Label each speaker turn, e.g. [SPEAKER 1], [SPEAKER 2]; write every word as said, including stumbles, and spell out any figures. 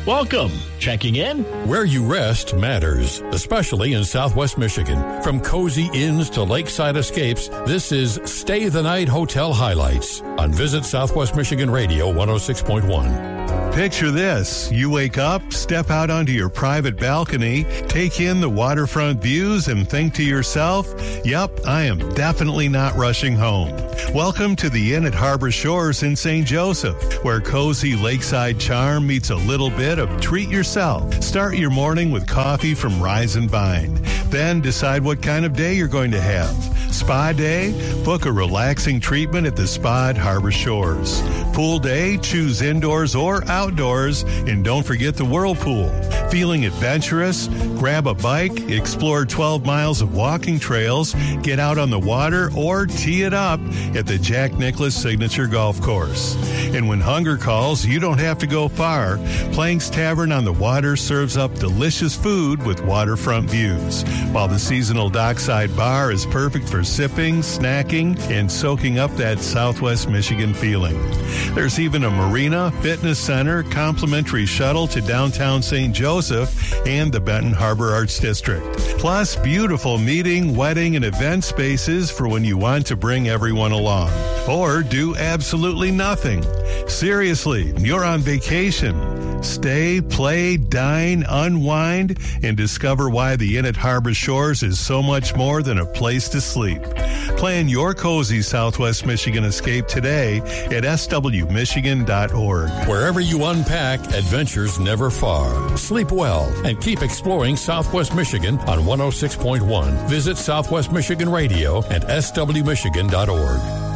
[SPEAKER 1] Welcome. Checking in?
[SPEAKER 2] Where you rest matters, especially in Southwest Michigan. From cozy inns to lakeside escapes, this is Stay the Night Hotel Highlights on Visit Southwest Michigan Radio one oh six point one.
[SPEAKER 3] Picture this. You wake up, step out onto your private balcony, take in the waterfront views, and think to yourself, yep, I am definitely not rushing home. Welcome to the Inn at Harbor Shores in Saint Joseph, where cozy lakeside charm meets a little bit of treat yourself. Start your morning with coffee from Rise and Vine. Then decide what kind of day you're going to have. Spa day? Book a relaxing treatment at the Spa at Harbor Shores. Pool day? Choose indoors or outdoors, and don't forget the whirlpool. Feeling adventurous? Grab a bike, explore twelve miles of walking trails, get out on the water, or tee it up at the Jack Nicklaus Signature Golf Course. And when hunger calls, you don't have to go far. Plank's Tavern on the Water serves up delicious food with waterfront views, while the seasonal dockside bar is perfect for sipping, snacking, and soaking up that Southwest Michigan feeling. There's even a marina, fitness center, complimentary shuttle to downtown Saint Joseph, and the Benton Harbor Arts District. Plus, beautiful meeting, wedding, and event spaces for when you want to bring everyone along. Or do absolutely nothing. Seriously, you're on vacation. Stay, play, dine, unwind, and discover why the Inn at Harbor Shores is so much more than a place to sleep. Plan your cozy Southwest Michigan escape today at s w michigan dot org.
[SPEAKER 2] Wherever you unpack, adventures never far. Sleep well and keep exploring Southwest Michigan on one oh six point one. Visit Southwest Michigan Radio at s w michigan dot org.